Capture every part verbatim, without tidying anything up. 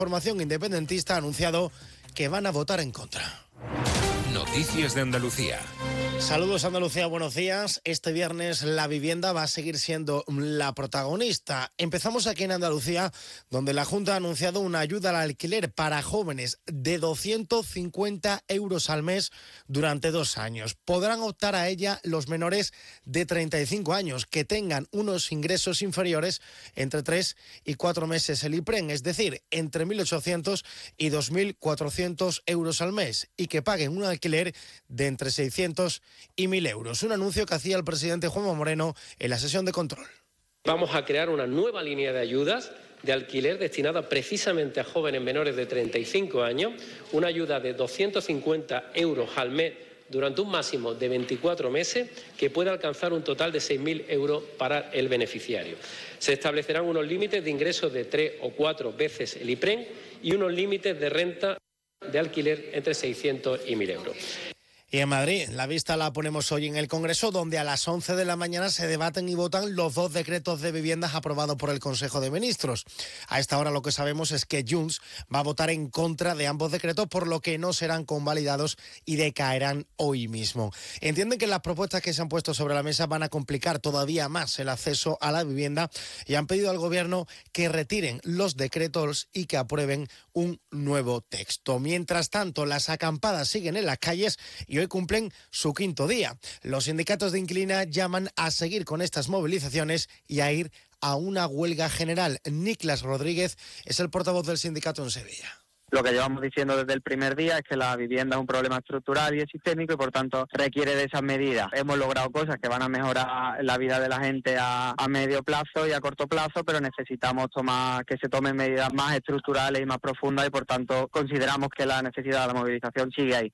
formación independentista ha anunciado que van a votar en contra. Noticias de Andalucía. Saludos Andalucía, buenos días. Este viernes la vivienda va a seguir siendo la protagonista. Empezamos aquí en Andalucía, donde la Junta ha anunciado una ayuda al alquiler para jóvenes de doscientos cincuenta euros al mes durante dos años. Podrán optar a ella los menores de treinta y cinco años que tengan unos ingresos inferiores entre tres y cuatro meses el IPREN, es decir, entre mil ochocientos y dos mil cuatrocientos euros al mes, y que paguen un alquiler de entre seiscientos y mil euros. Un anuncio que hacía el presidente Juanma Moreno en la sesión de control. Vamos a crear una nueva línea de ayudas de alquiler destinada precisamente a jóvenes menores de treinta y cinco años, una ayuda de doscientos cincuenta euros al mes durante un máximo de veinticuatro meses, que puede alcanzar un total de seis mil euros para el beneficiario. Se establecerán unos límites de ingresos de tres o cuatro veces el IPREN y unos límites de renta de alquiler entre seiscientos y mil euros. Y en Madrid, la vista la ponemos hoy en el Congreso, donde a las once de la mañana se debaten y votan los dos decretos de viviendas aprobados por el Consejo de Ministros. A esta hora lo que sabemos es que Junts va a votar en contra de ambos decretos, por lo que no serán convalidados y decaerán hoy mismo. Entienden que las propuestas que se han puesto sobre la mesa van a complicar todavía más el acceso a la vivienda y han pedido al Gobierno que retiren los decretos y que aprueben un nuevo texto. Mientras tanto, las acampadas siguen en las calles y hoy cumplen su quinto día. Los sindicatos de inquilinos llaman a seguir con estas movilizaciones y a ir a una huelga general. Niklas Rodríguez es el portavoz del sindicato en Sevilla. Lo que llevamos diciendo desde el primer día es que la vivienda es un problema estructural y es sistémico y por tanto requiere de esas medidas. Hemos logrado cosas que van a mejorar la vida de la gente a, a medio plazo y a corto plazo, pero necesitamos tomar que se tomen medidas más estructurales y más profundas y por tanto consideramos que la necesidad de la movilización sigue ahí.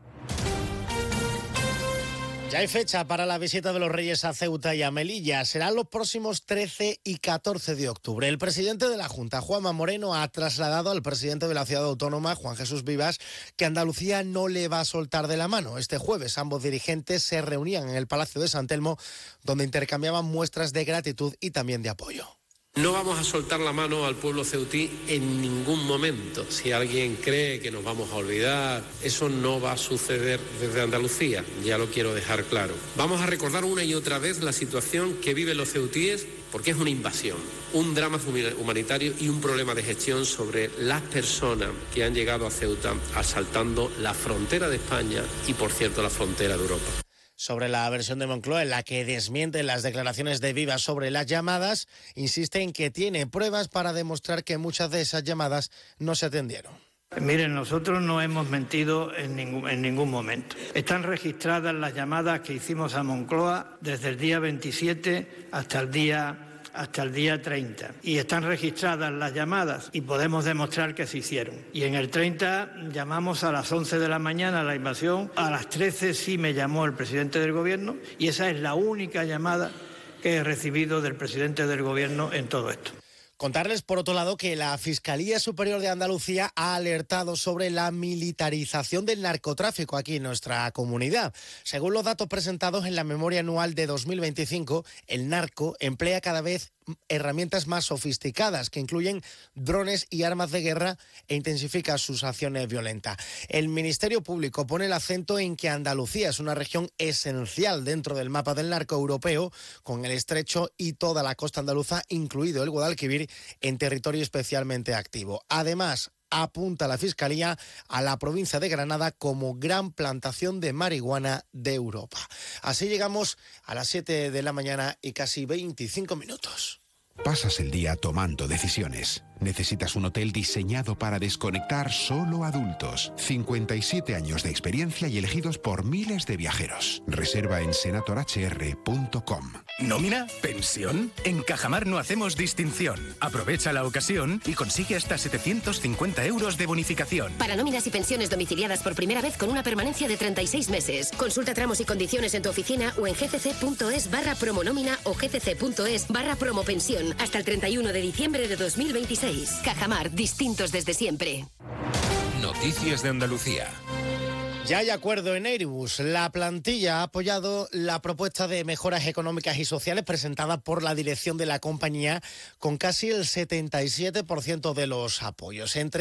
Ya hay fecha para la visita de los Reyes a Ceuta y a Melilla. Serán los próximos trece y catorce de octubre. El presidente de la Junta, Juanma Moreno, ha trasladado al presidente de la ciudad autónoma, Juan Jesús Vivas, que Andalucía no le va a soltar de la mano. Este jueves ambos dirigentes se reunían en el Palacio de San Telmo, donde intercambiaban muestras de gratitud y también de apoyo. No vamos a soltar la mano al pueblo ceutí en ningún momento. Si alguien cree que nos vamos a olvidar, eso no va a suceder desde Andalucía, ya lo quiero dejar claro. Vamos a recordar una y otra vez la situación que viven los ceutíes, porque es una invasión, un drama humanitario y un problema de gestión sobre las personas que han llegado a Ceuta asaltando la frontera de España y, por cierto, la frontera de Europa. Sobre la versión de Moncloa, en la que desmiente las declaraciones de Vivas sobre las llamadas, insiste en que tiene pruebas para demostrar que muchas de esas llamadas no se atendieron. Miren, nosotros no hemos mentido en ningún, en ningún momento. Están registradas las llamadas que hicimos a Moncloa desde el día veintisiete hasta el día... hasta el día treinta, y están registradas las llamadas y podemos demostrar que se hicieron. Y en el treinta llamamos a las once de la mañana a la invasión, a las trece sí me llamó el presidente del gobierno y esa es la única llamada que he recibido del presidente del gobierno en todo esto. Contarles, por otro lado, que la Fiscalía Superior de Andalucía ha alertado sobre la militarización del narcotráfico aquí en nuestra comunidad. Según los datos presentados en la memoria anual de dos mil veinticinco, el narco emplea cada vez herramientas más sofisticadas que incluyen drones y armas de guerra e intensifica sus acciones violentas. El Ministerio Público pone el acento en que Andalucía es una región esencial dentro del mapa del narco europeo, con el Estrecho y toda la costa andaluza, incluido el Guadalquivir, en territorio especialmente activo. Además, apunta la Fiscalía a la provincia de Granada como gran plantación de marihuana de Europa. Así llegamos a las siete de la mañana y casi veinticinco minutos. Pasas el día tomando decisiones. Necesitas un hotel diseñado para desconectar solo adultos. cincuenta y siete años de experiencia y elegidos por miles de viajeros. Reserva en senator h r punto com. ¿Nómina? ¿Pensión? En Cajamar no hacemos distinción. Aprovecha la ocasión y consigue hasta setecientos cincuenta euros de bonificación. Para nóminas y pensiones domiciliadas por primera vez con una permanencia de treinta y seis meses. Consulta tramos y condiciones en tu oficina o en gcc.es barra promonómina o gcc.es barra promopensión hasta el treinta y uno de diciembre de dos mil veintiséis. Cajamar, distintos desde siempre. Noticias de Andalucía. Ya hay acuerdo en Airbus. La plantilla ha apoyado la propuesta de mejoras económicas y sociales presentada por la dirección de la compañía con casi el setenta y siete por ciento de los apoyos. Entre